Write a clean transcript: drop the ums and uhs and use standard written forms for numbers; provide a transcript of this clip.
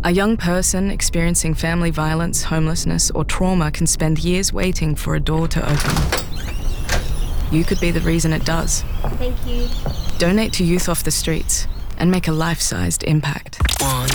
A young person experiencing family violence, homelessness, or trauma can spend years waiting for a door to open. You could be the reason it does. Thank you. Donate to Youth Off the Streets and make a life-sized impact. One,